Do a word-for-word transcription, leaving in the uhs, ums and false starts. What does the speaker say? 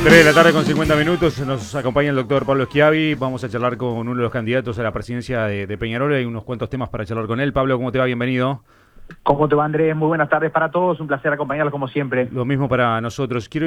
tres de la tarde con cincuenta minutos, nos acompaña el doctor Pablo Schiavi. Vamos a charlar con uno de los candidatos a la presidencia de, de Peñarol. Hay unos cuantos temas para charlar con él. Pablo, ¿cómo te va? Bienvenido. ¿Cómo te va, Andrés? Muy buenas tardes para todos, un placer acompañarlos como siempre. Lo mismo para nosotros. Quiero